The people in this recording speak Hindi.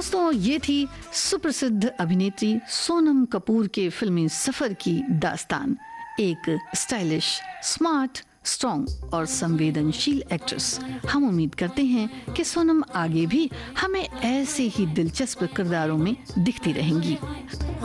दोस्तों, ये थी सुप्रसिद्ध अभिनेत्री सोनम कपूर के फिल्मी सफर की दास्तान। एक स्टाइलिश, स्मार्ट, स्ट्रॉन्ग और संवेदनशील एक्ट्रेस। हम उम्मीद करते हैं कि सोनम आगे भी हमें ऐसे ही दिलचस्प किरदारों में दिखती रहेंगी।